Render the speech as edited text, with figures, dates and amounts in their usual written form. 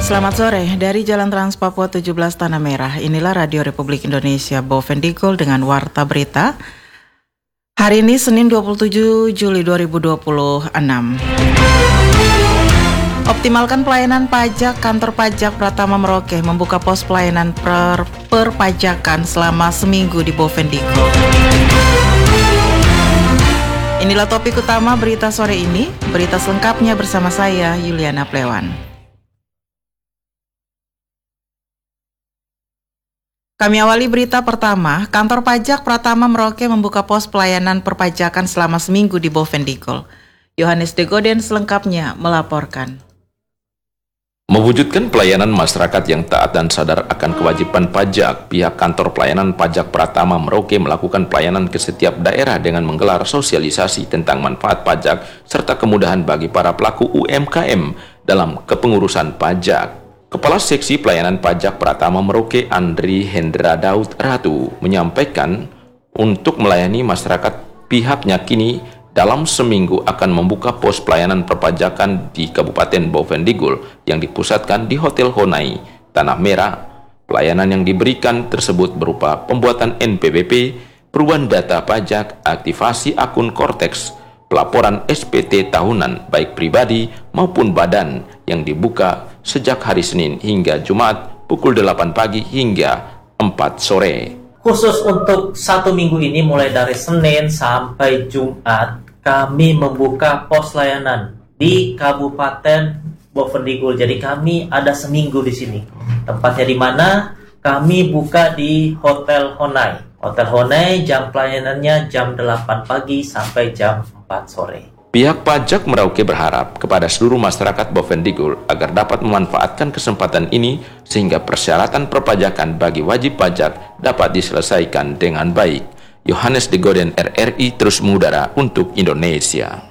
Selamat sore, dari Jalan Trans Papua 17 Tanah Merah, inilah Radio Republik Indonesia Bovendigul dengan Warta Berita. Hari ini Senin 27 Juli 2026. Optimalkan pelayanan pajak. Kantor Pajak Pratama Merauke membuka pos pelayanan perpajakan selama seminggu di Bovendigul. Inilah topik utama berita sore ini. Berita selengkapnya bersama saya, Yuliana Plewan. Kami awali berita pertama, Kantor Pajak Pratama Merauke membuka pos pelayanan perpajakan selama seminggu di Bovendigul. Yohanes Degoden selengkapnya melaporkan. Mewujudkan pelayanan masyarakat yang taat dan sadar akan kewajiban pajak, pihak Kantor Pelayanan Pajak Pratama Merauke melakukan pelayanan ke setiap daerah dengan menggelar sosialisasi tentang manfaat pajak serta kemudahan bagi para pelaku UMKM dalam kepengurusan pajak. Kepala Seksi Pelayanan Pajak Pratama Merauke Andri Hendra Daud Ratu menyampaikan untuk melayani masyarakat pihaknya kini dalam seminggu akan membuka pos pelayanan perpajakan di Kabupaten Bovendigul yang dipusatkan di Hotel Honai, Tanah Merah. Pelayanan yang diberikan tersebut berupa pembuatan NPWP, perubahan data pajak, aktivasi akun Cortex, pelaporan SPT tahunan baik pribadi maupun badan yang dibuka sejak hari Senin hingga Jumat pukul 8 pagi hingga 4 sore. Khusus untuk satu minggu ini mulai dari Senin sampai Jumat kami membuka pos layanan di Kabupaten Bovendigul. Jadi kami ada seminggu di sini. Tempatnya di mana? Kami buka di Hotel Honai. Hotel Honai jam pelayanannya jam 8 pagi sampai jam 4 sore. Pihak pajak Merauke berharap kepada seluruh masyarakat Bovendigul agar dapat memanfaatkan kesempatan ini sehingga persyaratan perpajakan bagi wajib pajak dapat diselesaikan dengan baik. Yohanes Degoden RRI terus mengudara untuk Indonesia.